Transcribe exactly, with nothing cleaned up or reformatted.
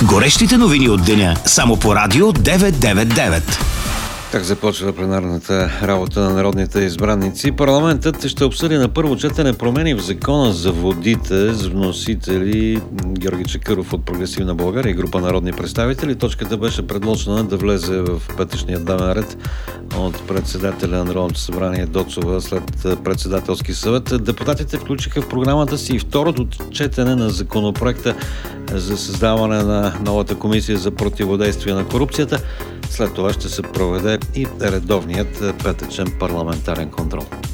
Горещите новини от деня само по Радио деветстотин деветдесет и девет. Как започва пленарната работа на народните избраници? Парламентът ще обсъди на първо четене промени в закона за водите с вносители Георги Чакъров от Прогресивна България и група народни представители. Точката беше предложена да влезе в петъчния дневен ред от председателя на Народното събрание Доцова след председателски съвет. Депутатите включиха в програмата си и второто четене на законопроекта за създаване на новата комисия за противодействие на корупцията. След това ще се проведе и редовният петъчен парламентарен контрол.